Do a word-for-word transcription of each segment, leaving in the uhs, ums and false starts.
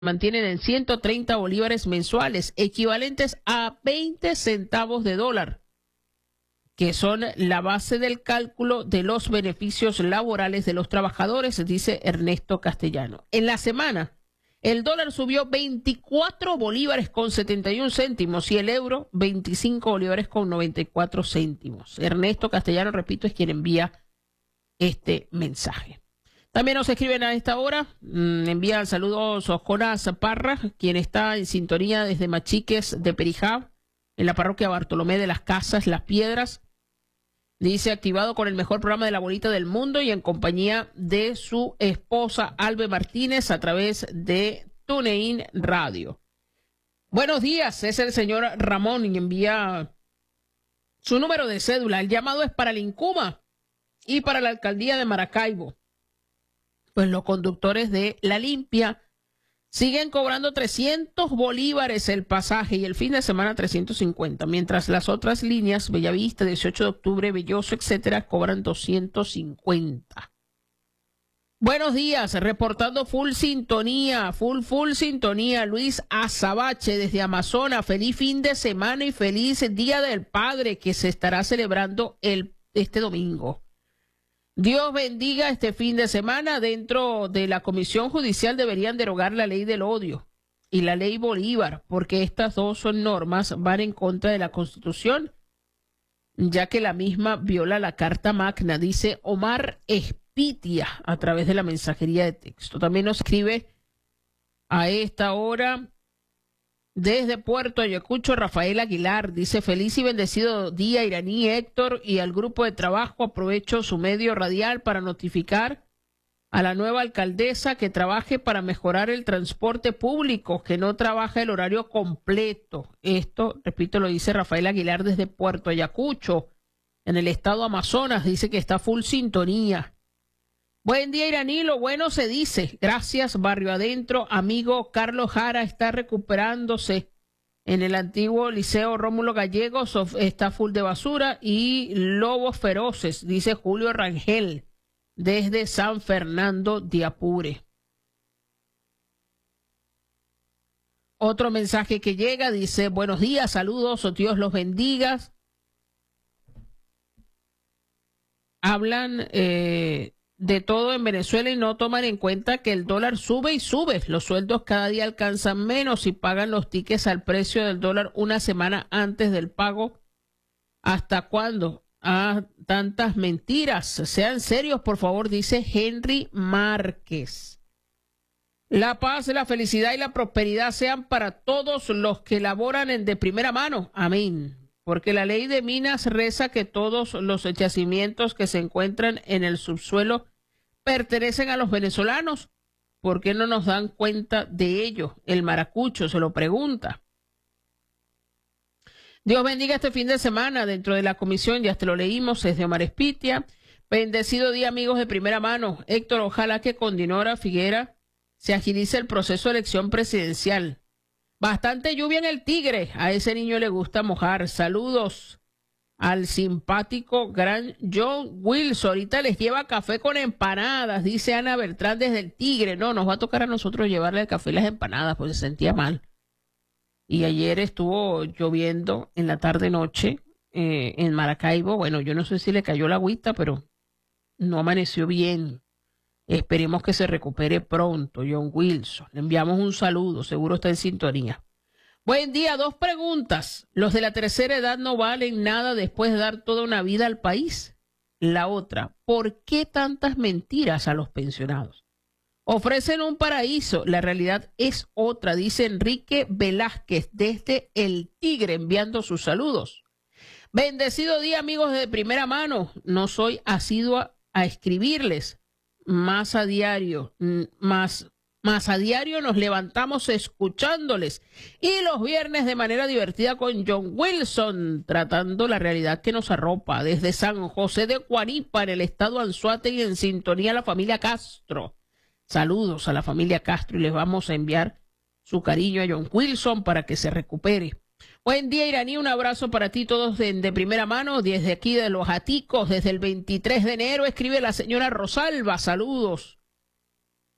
mantienen en ciento treinta bolívares mensuales, equivalentes a veinte centavos de dólar, que son la base del cálculo de los beneficios laborales de los trabajadores, dice Ernesto Castellano. En la semana, el dólar subió veinticuatro bolívares con setenta y un céntimos y el euro veinticinco bolívares con noventa y cuatro céntimos. Ernesto Castellano, repito, es quien envía este mensaje. También nos escriben a esta hora, mmm, envían saludos a Jonás Parra, quien está en sintonía desde Machiques de Perijá, en la parroquia Bartolomé de las Casas, Las Piedras. Dice, activado con el mejor programa de la bolita del mundo y en compañía de su esposa Albe Martínez a través de TuneIn Radio. Buenos días, es el señor Ramón y envía su número de cédula. El llamado es para el INCUMA y para la alcaldía de Maracaibo. Pues los conductores de La Limpia siguen cobrando trescientos bolívares el pasaje y el fin de semana trescientos cincuenta, mientras las otras líneas, Bellavista, dieciocho de octubre, Belloso, etcétera, cobran doscientos cincuenta. Buenos días, reportando full sintonía, full, full sintonía, Luis Azabache desde Amazonas. Feliz fin de semana y feliz Día del Padre que se estará celebrando el, este domingo. Dios bendiga este fin de semana. Dentro de la Comisión Judicial deberían derogar la ley del odio y la ley Bolívar, porque estas dos son normas van en contra de la Constitución, ya que la misma viola la Carta Magna, dice Omar Espitia a través de la mensajería de texto. También nos escribe a esta hora desde Puerto Ayacucho Rafael Aguilar, dice feliz y bendecido día Iraní Héctor y al grupo de trabajo. Aprovecho su medio radial para notificar a la nueva alcaldesa que trabaje para mejorar el transporte público, que no trabaja el horario completo. Esto, repito, lo dice Rafael Aguilar desde Puerto Ayacucho, en el estado Amazonas. Dice que está full sintonía. Buen día, Iraní, lo bueno se dice. Gracias, Barrio Adentro. Amigo Carlos Jara está recuperándose en el antiguo Liceo Rómulo Gallegos, está full de basura y lobos feroces, dice Julio Rangel, desde San Fernando de Apure. Otro mensaje que llega dice, buenos días, saludos, Dios los bendiga. Hablan eh, de todo en Venezuela y no toman en cuenta que el dólar sube y sube. Los sueldos cada día alcanzan menos y pagan los tickets al precio del dólar una semana antes del pago. ¿Hasta cuándo? Ah, tantas mentiras. Sean serios, por favor, dice Henry Márquez. La paz, la felicidad y la prosperidad sean para todos los que laboran en de primera mano. Amén. Porque la ley de minas reza que todos los yacimientos que se encuentran en el subsuelo pertenecen a los venezolanos. ¿Por qué no nos dan cuenta de ello? El maracucho se lo pregunta. Dios bendiga este fin de semana dentro de la comisión, ya te lo leímos, es de Omar Espitia. Bendecido día, amigos de primera mano. Héctor, ojalá que con Dinora Figuera se agilice el proceso de elección presidencial. Bastante lluvia en el Tigre, a ese niño le gusta mojar. Saludos al simpático gran John Wilson. Ahorita les lleva café con empanadas, dice Ana Beltrán desde el Tigre. No, nos va a tocar a nosotros llevarle el café y las empanadas, porque se sentía mal. Y ayer estuvo lloviendo en la tarde-noche eh, en Maracaibo. Bueno, yo no sé si le cayó la agüita, pero no amaneció bien. Esperemos que se recupere pronto, John Wilson. Le enviamos un saludo, seguro está en sintonía. Buen día, dos preguntas. ¿Los de la tercera edad no valen nada después de dar toda una vida al país? La otra, ¿por qué tantas mentiras a los pensionados? Ofrecen un paraíso, la realidad es otra, dice Enrique Velázquez desde el Tigre enviando sus saludos. Bendecido día, amigos de primera mano. No soy asidua a escribirles. Más a diario, más, más a diario nos levantamos escuchándoles y los viernes de manera divertida con John Wilson, tratando la realidad que nos arropa desde San José de Guaripa en el estado Anzoátegui, en sintonía a la familia Castro. Saludos a la familia Castro y les vamos a enviar su cariño a John Wilson para que se recupere. Buen día, Iraní, un abrazo para ti todos de, de primera mano, desde aquí de Los Aticos, desde el veintitrés de enero, escribe la señora Rosalba, saludos.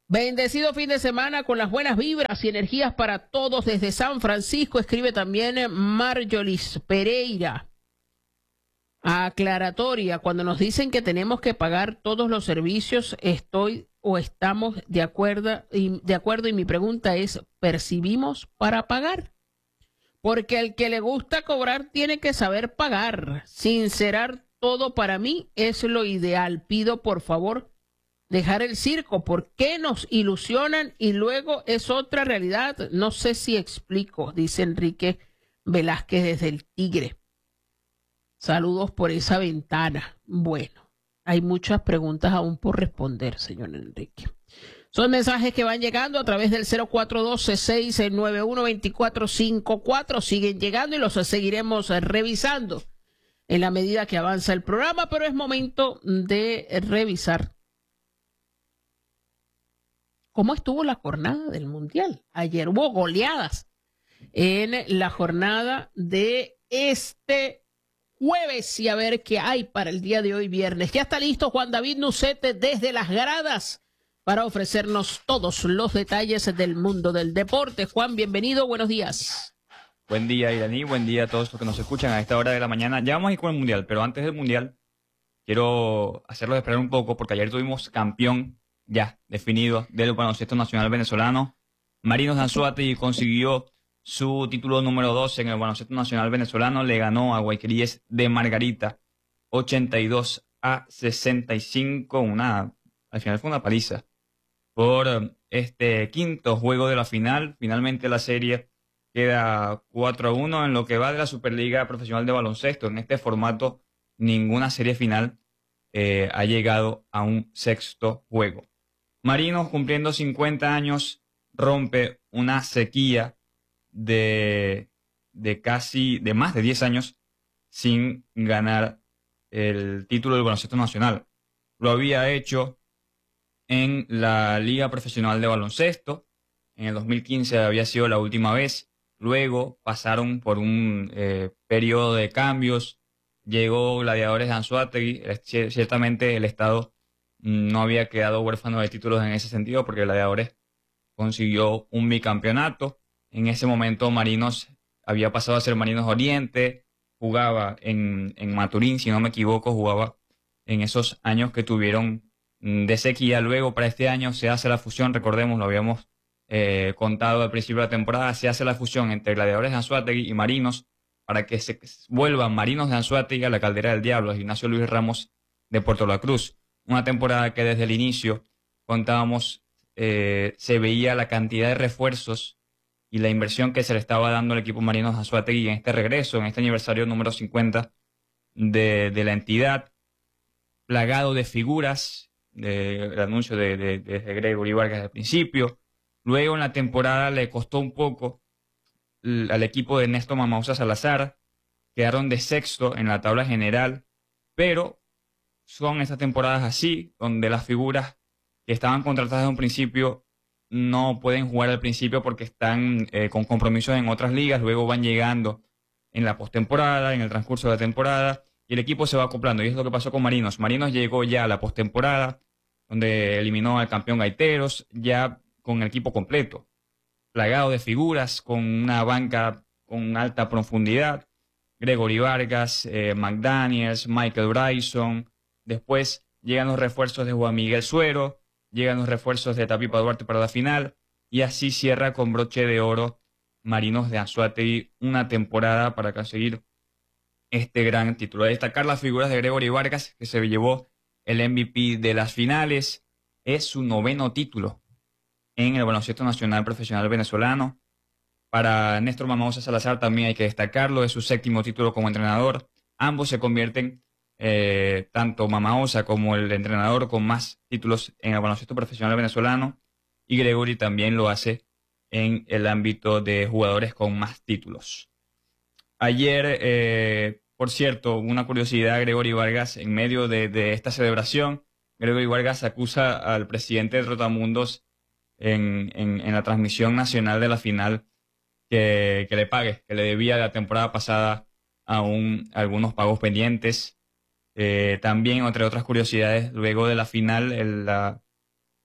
Bendecido fin de semana con las buenas vibras y energías para todos desde San Francisco, escribe también Marjolis Pereira. Aclaratoria, cuando nos dicen que tenemos que pagar todos los servicios, estoy o estamos de acuerdo y, de acuerdo y mi pregunta es, ¿percibimos para pagar? Porque el que le gusta cobrar tiene que saber pagar. Sincerar todo para mí es lo ideal. Pido por favor dejar el circo. ¿Por qué nos ilusionan y luego es otra realidad? No sé si explico, dice Enrique Velázquez desde el Tigre. Saludos por esa ventana. Bueno, hay muchas preguntas aún por responder, señor Enrique. Son mensajes que van llegando a través del cero cuatro uno dos, seis nueve uno, dos cuatro cinco cuatro. Siguen llegando y los seguiremos revisando en la medida que avanza el programa, pero es momento de revisar cómo estuvo la jornada del Mundial. Ayer hubo goleadas en la jornada de este jueves y a ver qué hay para el día de hoy viernes. Ya está listo Juan David Nucete desde las gradas para ofrecernos todos los detalles del mundo del deporte. Juan, bienvenido, buenos días. Buen día, Iraní, buen día a todos los que nos escuchan a esta hora de la mañana. Ya vamos a ir con el Mundial, pero antes del Mundial quiero hacerlos esperar un poco porque ayer tuvimos campeón ya definido del baloncesto nacional venezolano. Marinos de Anzoátegui consiguió su título número doce en el baloncesto nacional venezolano. Le ganó a Guayqueríes de Margarita ochenta y dos a sesenta y cinco. Una, al final fue una paliza por este quinto juego de la final. Finalmente la serie queda cuatro a uno en lo que va de la Superliga Profesional de Baloncesto. En este formato ninguna serie final eh, ha llegado a un sexto juego. Marinos, cumpliendo cincuenta años, rompe una sequía de, de casi, de más de diez años sin ganar el título del baloncesto nacional. Lo había hecho en la Liga Profesional de Baloncesto. En el dos mil quince había sido la última vez. Luego pasaron por un eh, periodo de cambios. Llegó Gladiadores de Anzoátegui. Ciertamente el Estado no había quedado huérfano de títulos en ese sentido porque Gladiadores consiguió un bicampeonato. En ese momento Marinos había pasado a ser Marinos Oriente, jugaba en, en Maturín, si no me equivoco, jugaba en esos años que tuvieron de sequía. Luego para este año se hace la fusión, recordemos, lo habíamos eh, contado al principio de la temporada, se hace la fusión entre Gladiadores de Anzoátegui y Marinos para que se vuelvan Marinos de Anzoátegui a la Caldera del Diablo, al Gimnasio Luis Ramos de Puerto La Cruz. Una temporada que desde el inicio contábamos, eh, se veía la cantidad de refuerzos y la inversión que se le estaba dando al equipo Marinos de Anzoátegui en este regreso, en este aniversario número cincuenta de, de la entidad, plagado de figuras, de, el anuncio de, de, de Gregory Vargas al principio. Luego en la temporada le costó un poco al equipo de Ernesto Mamauza Salazar, quedaron de sexto en la tabla general, pero son esas temporadas así, donde las figuras que estaban contratadas de un principio no pueden jugar al principio porque están eh, con compromisos en otras ligas, luego van llegando en la postemporada, en el transcurso de la temporada, y el equipo se va acoplando, y es lo que pasó con Marinos. Marinos llegó ya a la postemporada, donde eliminó al campeón Gaiteros, ya con el equipo completo, plagado de figuras, con una banca con alta profundidad, Gregory Vargas, eh, McDaniels, Michael Bryson. Después llegan los refuerzos de Juan Miguel Suero, llegan los refuerzos de Tapipa Duarte para la final, y así cierra con broche de oro Marinos de Anzoátegui una temporada para conseguir este gran título. A destacar las figuras de Gregory Vargas, que se llevó el M V P de las finales. Es su noveno título en el baloncesto nacional profesional venezolano. Para Néstor Mamauza Salazar también hay que destacarlo, es su séptimo título como entrenador. Ambos se convierten, eh, tanto Mamauza como el entrenador, con más títulos en el baloncesto profesional venezolano, y Gregory también lo hace en el ámbito de jugadores con más títulos. Ayer, eh, por cierto, una curiosidad, Gregory Vargas, en medio de, de esta celebración, Gregory Vargas acusa al presidente de Trotamundos en, en, en la transmisión nacional de la final que, que le pague, que le debía de la temporada pasada aún algunos pagos pendientes. Eh, también, entre otras curiosidades, luego de la final, el, la,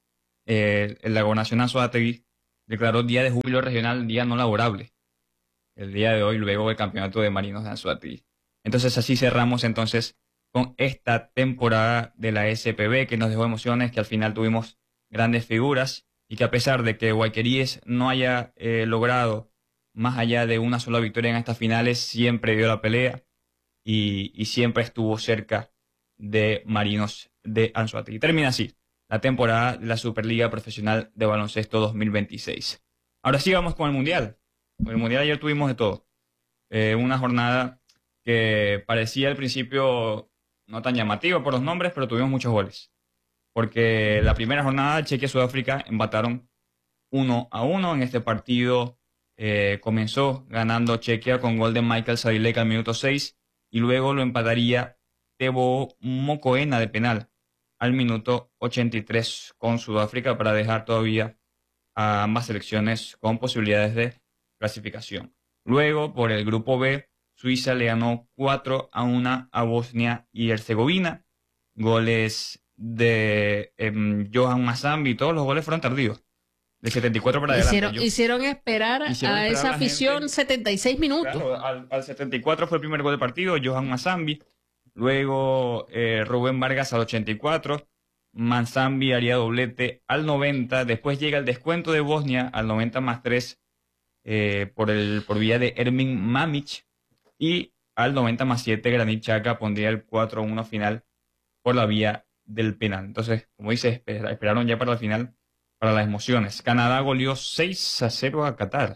eh, la Gobernación Anzoátegui declaró día de júbilo regional, día no laborable, el día de hoy, luego del campeonato de Marinos de Anzoátegui. Entonces así cerramos entonces con esta temporada de la S P B, que nos dejó emociones, que al final tuvimos grandes figuras y que a pesar de que Guayqueríes no haya eh, logrado más allá de una sola victoria en estas finales, siempre dio la pelea y, y siempre estuvo cerca de Marinos de Anzoátegui. Termina así la temporada de la Superliga Profesional de Baloncesto dos mil veintiséis. Ahora sí vamos con el Mundial. En el Mundial ayer tuvimos de todo. Eh, una jornada que parecía al principio no tan llamativa por los nombres, pero tuvimos muchos goles. Porque la primera jornada, Chequia y Sudáfrica empataron uno a uno. En este partido eh, comenzó ganando Chequia con gol de Michael Sadilek al minuto seis y luego lo empataría Tebo Mokoena de penal al minuto ochenta y tres con Sudáfrica para dejar todavía a ambas selecciones con posibilidades de clasificación. Luego, por el grupo B, Suiza le ganó cuatro a uno a Bosnia y Herzegovina. Goles de eh, Johan Mazambi, todos los goles fueron tardíos. De setenta y cuatro para adelante. Hicieron, Yo, hicieron esperar hicieron a esperar esa a afición gente, setenta y seis minutos. Claro, al, al setenta y cuatro fue el primer gol del partido, Johan Mazambi. Luego eh, Rubén Vargas al ochenta y cuatro. Mazambi haría doblete al noventa. Después llega el descuento de Bosnia al noventa más tres eh, por, el, por vía de Ermin Mamic. Y al noventa más siete Granit Xhaka pondría el cuatro a uno final por la vía del penal. Entonces, como dice, esperaron ya para el final, para las emociones. Canadá goleó seis a cero a Qatar.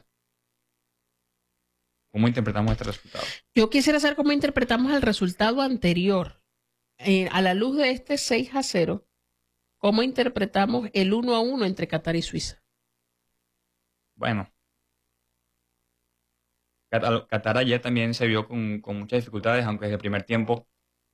¿Cómo interpretamos este resultado? Yo quisiera saber cómo interpretamos el resultado anterior. Eh, a la luz de este seis a cero, ¿cómo interpretamos el uno a uno entre Qatar y Suiza? Bueno, Qatar ayer también se vio con, con muchas dificultades, aunque desde el primer tiempo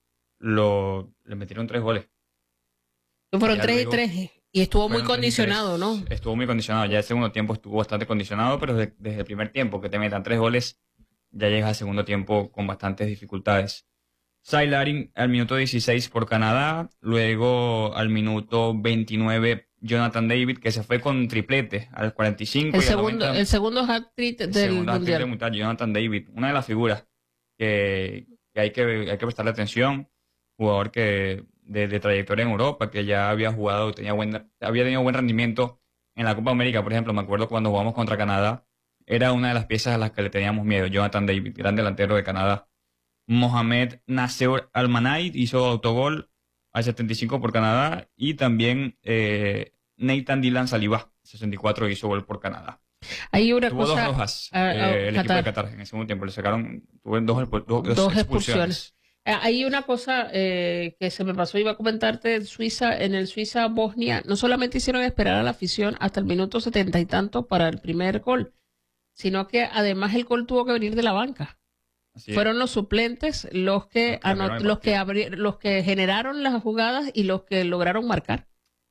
lo, le metieron tres goles. Fueron tres y tres. Y estuvo muy condicionado, ¿no? Estuvo muy condicionado. Ya el segundo tiempo estuvo bastante condicionado, pero desde, desde el primer tiempo que te metan tres goles, ya llegas al segundo tiempo con bastantes dificultades. Sai Larin al minuto dieciséis por Canadá, luego al minuto veintinueve Jonathan David, que se fue con triplete al cuarenta y cinco. El, y segundo, noventa, el segundo hat-trick del segundo mundial. mundial. Jonathan David, una de las figuras que, que, hay, que hay que prestarle atención, jugador que de, de trayectoria en Europa, que ya había jugado, tenía buen, había tenido buen rendimiento en la Copa América, por ejemplo. Me acuerdo cuando jugamos contra Canadá, era una de las piezas a las que le teníamos miedo. Jonathan David, gran delantero de Canadá. Mohamed Nasser Al-Manaid hizo autogol al setenta y cinco por Canadá, y también eh, Nathan Dylan Saliba, sesenta y cuatro, hizo gol por Canadá. Hay una tuvo cosa, dos rojas uh, uh, eh, el Qatar. equipo de Qatar en el segundo tiempo. Le sacaron, tuvo dos, dos, dos, dos expulsiones. expulsiones. Hay una cosa eh, que se me pasó, iba a comentarte, en Suiza, en el Suiza-Bosnia, no solamente hicieron esperar a la afición hasta el minuto setenta y tanto para el primer gol, sino que además el gol tuvo que venir de la banca. Así Fueron es. los suplentes los que, anot los, que abri los que generaron las jugadas y los que lograron marcar.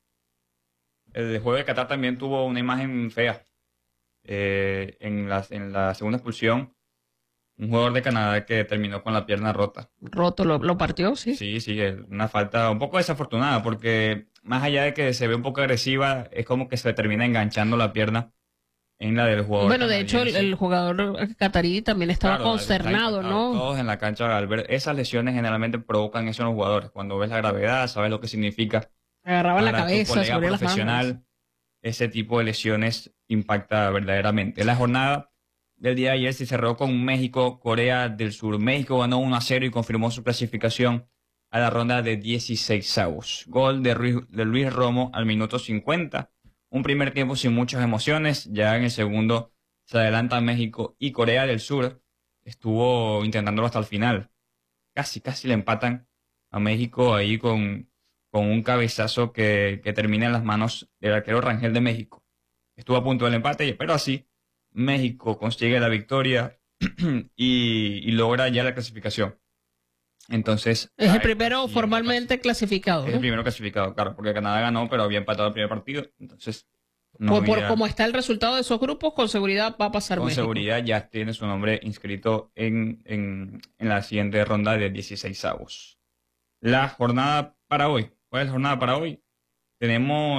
El juego de Qatar también tuvo una imagen fea. Eh, en, la, en la segunda expulsión, un jugador de Canadá que terminó con la pierna rota. Roto, lo, lo partió, sí. Sí, sí, una falta un poco desafortunada, porque más allá de que se ve un poco agresiva, es como que se termina enganchando la pierna en la del jugador. Bueno, de hecho, el, el jugador catarí también estaba claro, consternado, ¿no? Todos en la cancha, al ver esas lesiones, generalmente provocan eso en los jugadores. Cuando ves la gravedad, sabes lo que significa. Agarraban la cabeza, sobre las manos. Ese tipo de lesiones impacta verdaderamente. La jornada del día de ayer se cerró con México, Corea del Sur. México ganó uno a cero y confirmó su clasificación a la ronda de dieciseisavos. Gol de Luis, de Luis Romo al minuto cincuenta. Un primer tiempo sin muchas emociones. Ya en el segundo se adelanta México y Corea del Sur estuvo intentándolo hasta el final. Casi, casi le empatan a México ahí con, con un cabezazo que, que termina en las manos del arquero Rangel de México. Estuvo a punto del empate, pero así México consigue la victoria y, y logra ya la clasificación. Entonces es el primero formalmente clasificado, ¿no? Es el primero clasificado, claro, porque Canadá ganó, pero había empatado el primer partido. Entonces, no por, había... por cómo está el resultado de esos grupos, con seguridad va a pasar Con México. seguridad ya tiene su nombre inscrito en, en, en la siguiente ronda de dieciseisavos. La jornada para hoy. ¿Cuál es la jornada para hoy? Tenemos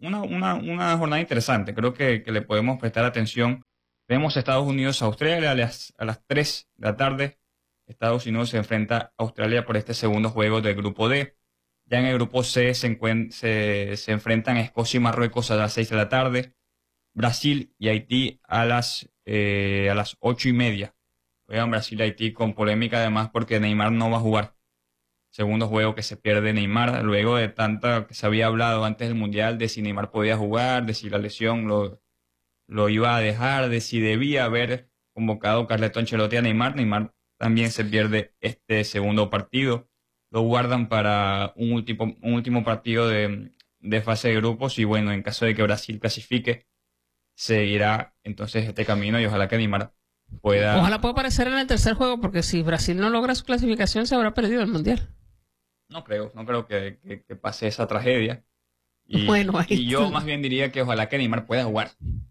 una, una, una jornada interesante. Creo que, que le podemos prestar atención. Vemos Estados Unidos a Australia a las, a las tres de la tarde. Estados Unidos se enfrenta a Australia por este segundo juego del grupo D. Ya en el grupo C se, se, se enfrentan Escocia y Marruecos a las seis de la tarde. Brasil y Haití a las, eh, a las ocho y media. Juegan Brasil y Haití con polémica además porque Neymar no va a jugar. Segundo juego que se pierde Neymar, luego de tanta que se había hablado antes del Mundial de si Neymar podía jugar, de si la lesión lo, lo iba a dejar, de si debía haber convocado Carleto Ancelotti a Neymar. Neymar también se pierde este segundo partido. Lo guardan para un último, un último partido de, de fase de grupos y bueno, en caso de que Brasil clasifique, seguirá entonces este camino y ojalá que Neymar pueda... Ojalá pueda aparecer en el tercer juego porque si Brasil no logra su clasificación se habrá perdido el Mundial. No creo, no creo que, que, que pase esa tragedia. Y, bueno, ahí y yo sí. más bien diría que ojalá que Neymar pueda jugar.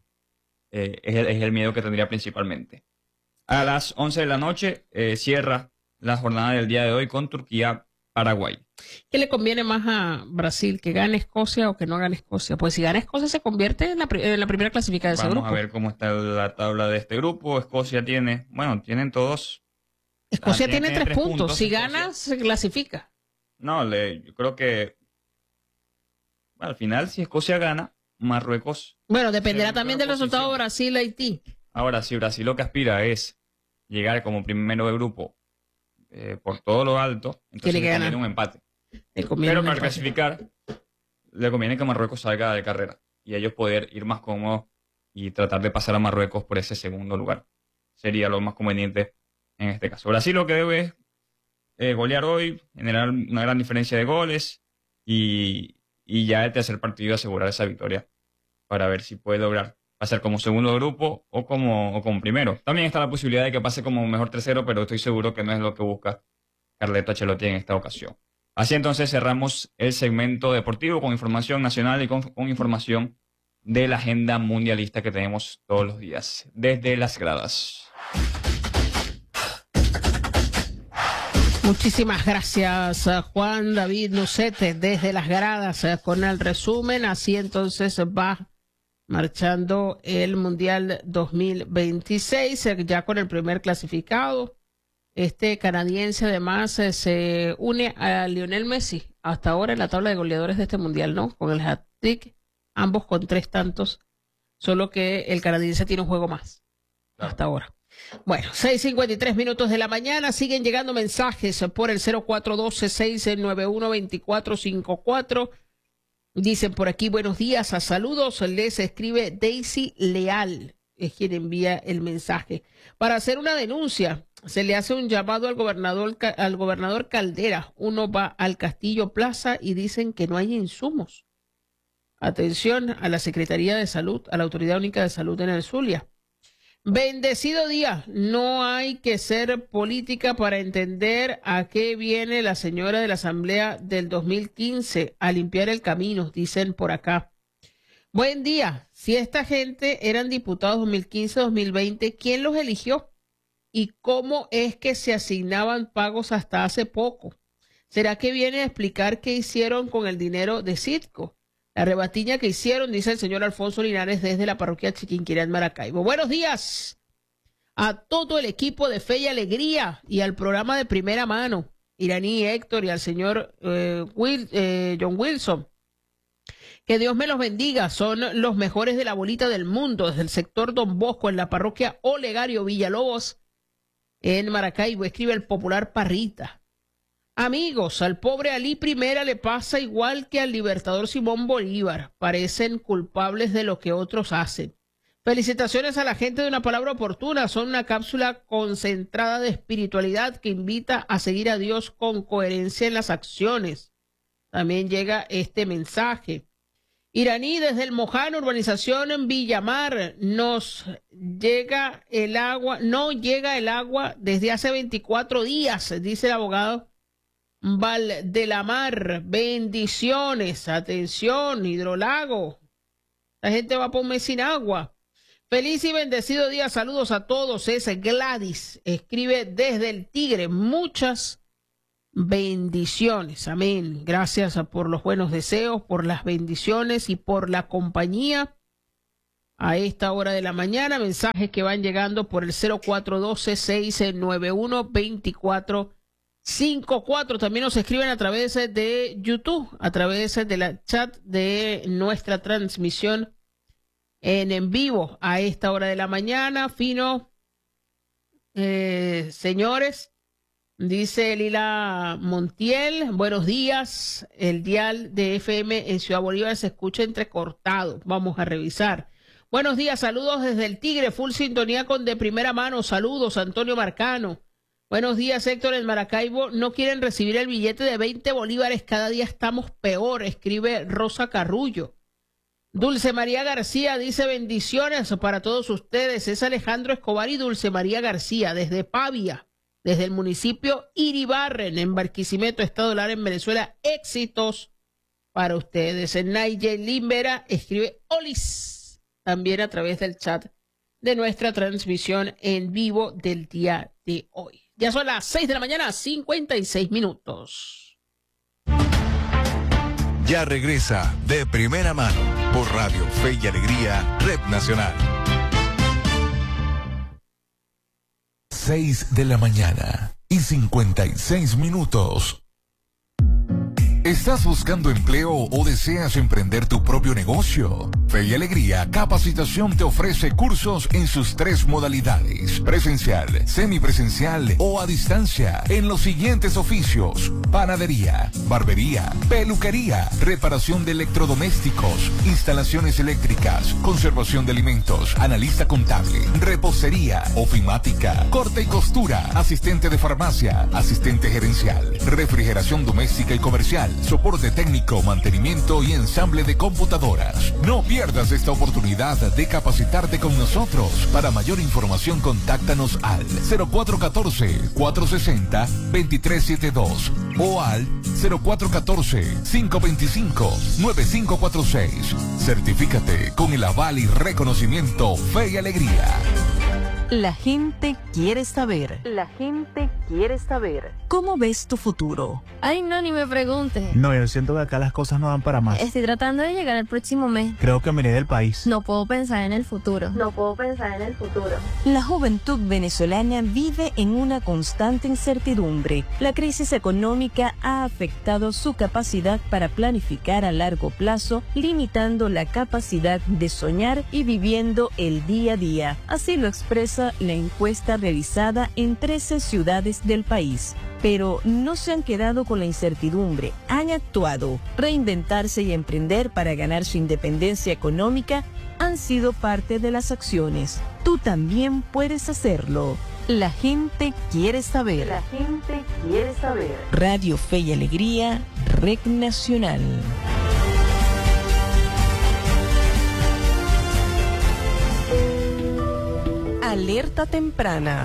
Eh, es, el, es el miedo que tendría principalmente. A las once de la noche eh, cierra la jornada del día de hoy con Turquía-Paraguay. ¿Qué le conviene más a Brasil? ¿Que gane Escocia o que no gane Escocia? Pues si gana Escocia se convierte en la, en la primera clasificada de ese grupo. Vamos a ver cómo está la tabla de este grupo. Escocia tiene, bueno, tienen todos. Escocia ah, tiene, tiene tres, tres puntos. puntos. Si Escocia. gana, se clasifica. No, le, yo creo que bueno, al final, si Escocia gana, Marruecos. Bueno, dependerá también del resultado de Brasil-Haití. Ahora, si Brasil lo que aspira es llegar como primero de grupo eh, por todo lo alto, entonces le conviene un empate. Le conviene Pero un para empate. Clasificar, le conviene que Marruecos salga de carrera y ellos poder ir más cómodos y tratar de pasar a Marruecos por ese segundo lugar. Sería lo más conveniente en este caso. Brasil lo que debe es eh, golear hoy, generar una gran diferencia de goles y, y ya el tercer partido asegurar esa victoria para ver si puede lograr pasar como segundo grupo o como, o como primero. También está la posibilidad de que pase como mejor tercero, pero estoy seguro que no es lo que busca Carleto Ancelotti en esta ocasión. Así entonces cerramos el segmento deportivo con información nacional y con, con información de la agenda mundialista que tenemos todos los días desde las gradas. Muchísimas gracias, Juan David Nucete, desde las gradas con el resumen. Así entonces va marchando el Mundial dos mil veintiséis, ya con el primer clasificado. Este canadiense además se une a Lionel Messi hasta ahora en la tabla de goleadores de este Mundial, ¿no? Con el hat-trick, ambos con tres tantos, solo que el canadiense tiene un juego más claro. Hasta ahora. Bueno, seis cincuenta y tres minutos de la mañana, siguen llegando mensajes por el cero cuatro uno dos, seis nueve uno, dos cuatro cinco cuatro. Dicen por aquí, buenos días, a saludos, les escribe Daisy Leal, es quien envía el mensaje. Para hacer una denuncia, se le hace un llamado al gobernador, al gobernador Caldera. Uno va al Castillo Plaza y dicen que no hay insumos. Atención a la Secretaría de Salud, a la Autoridad Única de Salud en el Zulia. Bendecido día, no hay que ser política para entender a qué viene la señora de la Asamblea del dos mil quince a limpiar el camino, dicen por acá. Buen día, si esta gente eran diputados dos mil quince a dos mil veinte, ¿quién los eligió? ¿Y cómo es que se asignaban pagos hasta hace poco? ¿Será que viene a explicar qué hicieron con el dinero de Citco? La rebatiña que hicieron, dice el señor Alfonso Linares desde la parroquia Chiquinquirá en Maracaibo. Buenos días a todo el equipo de Fe y Alegría y al programa de Primera Mano, Iraní Héctor y al señor eh, Will, eh, John Wilson. Que Dios me los bendiga, son los mejores de la bolita del mundo desde el sector Don Bosco en la parroquia Olegario Villalobos en Maracaibo, escribe el popular Parrita. Amigos, al pobre Ali Primera le pasa igual que al libertador Simón Bolívar. Parecen culpables de lo que otros hacen. Felicitaciones a la gente de Una Palabra Oportuna. Son una cápsula concentrada de espiritualidad que invita a seguir a Dios con coherencia en las acciones. También llega este mensaje. Iraní, desde el Mojano, urbanización en Villamar, nos llega el agua, no llega el agua desde hace veinticuatro días, dice el abogado Valdelamar. Bendiciones, atención, Hidrolago. La gente va por un mes sin agua. Feliz y bendecido día, saludos a todos. Es Gladys, escribe desde el Tigre. Muchas bendiciones. Amén. Gracias por los buenos deseos, por las bendiciones y por la compañía a esta hora de la mañana. Mensajes que van llegando por el cero cuatro uno dos, seis nueve uno, dos cuatro cinco cuatro. También nos escriben a través de YouTube, a través de la chat de nuestra transmisión en en vivo a esta hora de la mañana. Fino, eh, señores, dice Lila Montiel, buenos días. El dial de F M en Ciudad Bolívar se escucha entrecortado. Vamos a revisar. Buenos días, saludos desde el Tigre, full sintonía con de primera mano. Saludos, Antonio Marcano. Buenos días, Héctor, en Maracaibo no quieren recibir el billete de veinte bolívares, cada día estamos peor, escribe Rosa Carrullo. Dulce María García dice bendiciones para todos ustedes. Es Alejandro Escobar y Dulce María García desde Pavia, desde el municipio Iribarren, en Barquisimeto, Estado Lara, en Venezuela. Éxitos para ustedes. Nigel Limbera escribe Olis, también a través del chat de nuestra transmisión en vivo del día de hoy. Ya son las seis de la mañana, cincuenta y seis minutos. Ya regresa De Primera Mano por Radio Fe y Alegría, Red Nacional. seis de la mañana y cincuenta y seis minutos. ¿Estás buscando empleo o deseas emprender tu propio negocio? Fe y Alegría Capacitación te ofrece cursos en sus tres modalidades: presencial, semipresencial o a distancia, en los siguientes oficios: panadería, barbería, peluquería, reparación de electrodomésticos, instalaciones eléctricas, conservación de alimentos, analista contable, repostería, ofimática, corte y costura, asistente de farmacia, asistente gerencial, refrigeración doméstica y comercial, soporte técnico, mantenimiento y ensamble de computadoras. No pierdas esta oportunidad de capacitarte con nosotros. Para mayor información, contáctanos al cero cuatro uno cuatro, cuatro seis cero, dos tres siete dos o al cero cuatro uno cuatro, cinco dos cinco, nueve cinco cuatro seis. Certifícate con el aval y reconocimiento Fe y Alegría. La gente quiere saber. La gente quiere saber. ¿Cómo ves tu futuro? Ay, no, ni me pregunte. No, yo siento que acá las cosas no van para más. Estoy tratando de llegar al próximo mes. Creo que me iré del país. No puedo pensar en el futuro. No puedo pensar en el futuro. La juventud venezolana vive en una constante incertidumbre. La crisis económica ha afectado su capacidad para planificar a largo plazo, limitando la capacidad de soñar y viviendo el día a día. Así lo expresa la encuesta realizada en trece ciudades del país. Pero no se han quedado con la incertidumbre, han actuado. Reinventarse y emprender para ganar su independencia económica han sido parte de las acciones. Tú también puedes hacerlo. La gente quiere saber. La gente quiere saber. Radio Fe y Alegría, Red Nacional. Alerta temprana.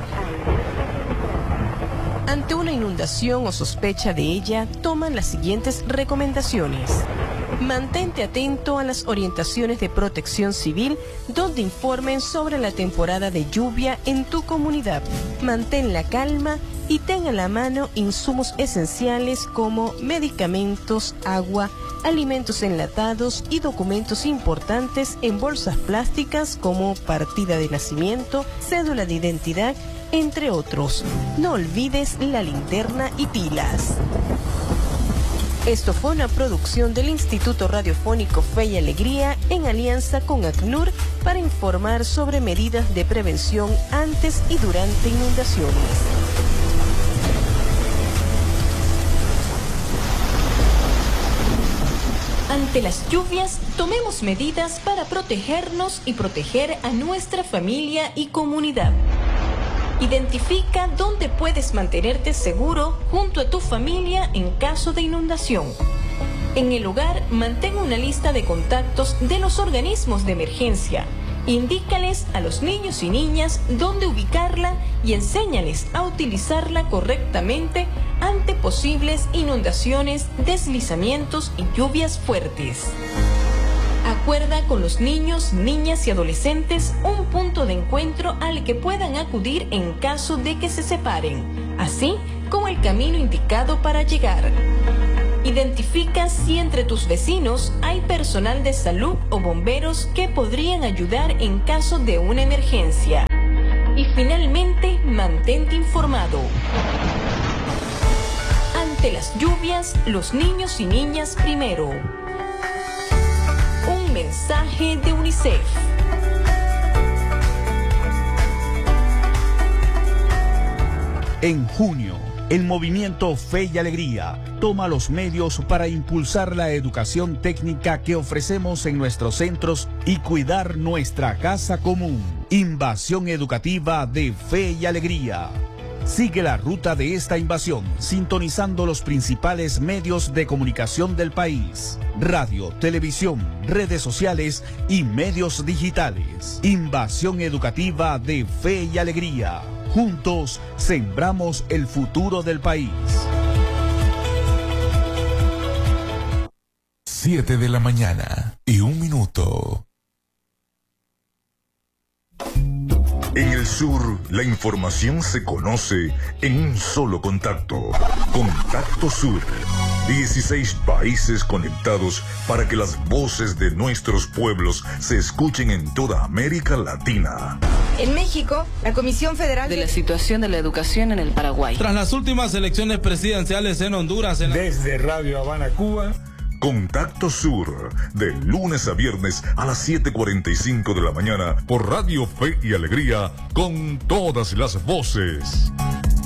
Ante una inundación o sospecha de ella, toman las siguientes recomendaciones. Mantente atento a las orientaciones de Protección Civil, donde informen sobre la temporada de lluvia en tu comunidad. Mantén la calma y ten a la mano insumos esenciales como medicamentos, agua, alimentos enlatados y documentos importantes en bolsas plásticas como partida de nacimiento, cédula de identidad, entre otros. No olvides la linterna y pilas. Esto fue una producción del Instituto Radiofónico Fe y Alegría en alianza con ACNUR para informar sobre medidas de prevención antes y durante inundaciones. Ante las lluvias, tomemos medidas para protegernos y proteger a nuestra familia y comunidad. Identifica dónde puedes mantenerte seguro junto a tu familia en caso de inundación. En el hogar, mantén una lista de contactos de los organismos de emergencia. Indícales a los niños y niñas dónde ubicarla y enséñales a utilizarla correctamente ante posibles inundaciones, deslizamientos y lluvias fuertes. Acuerda con los niños, niñas y adolescentes un punto de encuentro al que puedan acudir en caso de que se separen. Así, como el camino indicado para llegar. Identifica si entre tus vecinos hay personal de salud o bomberos que podrían ayudar en caso de una emergencia. Y finalmente, mantente informado. Ante las lluvias, los niños y niñas primero. Un mensaje de UNICEF. En junio, el movimiento Fe y Alegría toma los medios para impulsar la educación técnica que ofrecemos en nuestros centros y cuidar nuestra casa común. Invasión educativa de Fe y Alegría. Sigue la ruta de esta invasión sintonizando los principales medios de comunicación del país: radio, televisión, redes sociales y medios digitales. Invasión educativa de Fe y Alegría. Juntos sembramos el futuro del país. Siete de la mañana y un minuto. En el sur, la información se conoce en un solo contacto. Contacto Sur. dieciséis países conectados para que las voces de nuestros pueblos se escuchen en toda América Latina. En México, la Comisión Federal de la Situación de la Educación en el Paraguay. Tras las últimas elecciones presidenciales en Honduras. En la... Desde Radio Habana, Cuba. Contacto Sur, de lunes a viernes a las siete cuarenta y cinco de la mañana por Radio Fe y Alegría, con todas las voces.